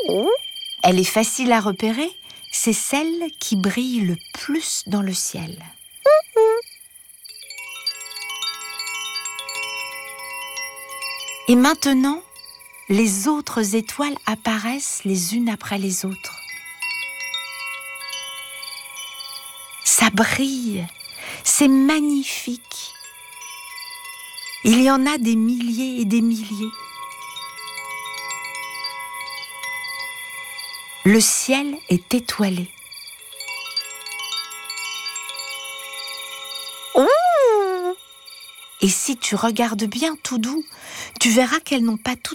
Elle est facile à repérer, c'est celle qui brille le plus dans le ciel. Et maintenant, les autres étoiles apparaissent les unes après les autres. Ça brille, c'est magnifique. Il y en a des milliers et des milliers. Le ciel est étoilé. Et si tu regardes bien tout doux, tu verras qu'elles n'ont pas toutes